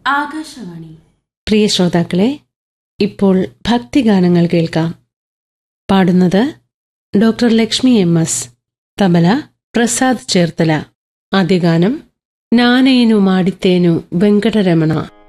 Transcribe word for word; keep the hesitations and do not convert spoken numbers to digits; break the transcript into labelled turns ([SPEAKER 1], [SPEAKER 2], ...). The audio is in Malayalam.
[SPEAKER 1] ആകാശവാണി.
[SPEAKER 2] പ്രിയ ശ്രോതാക്കളെ, ഇപ്പോൾ ഭക്തിഗാനങ്ങൾ കേൾക്കാം. പാടുന്നത് doctor Lakshmi M S, tabla Prasad Cherthala. ആദ്യ ഗാനം നാനേനു മാടിത്തേനു വെങ്കടരമണ.